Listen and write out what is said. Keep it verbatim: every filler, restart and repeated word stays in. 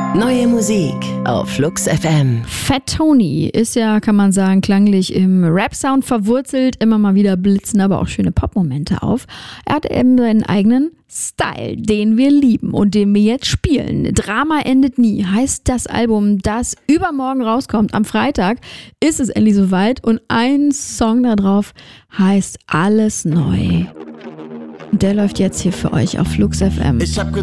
Neue Musik auf Flux F M. Fat Tony ist ja, kann man sagen, klanglich im Rap-Sound verwurzelt. Immer mal wieder blitzen aber auch schöne Pop-Momente auf. Er hat eben seinen eigenen Style, den wir lieben und den wir jetzt spielen. Drama endet nie heißt das Album, das übermorgen rauskommt. Am Freitag ist es endlich soweit und ein Song da drauf heißt Alles neu. Und der läuft jetzt hier für euch auf Flux F M. Ich hab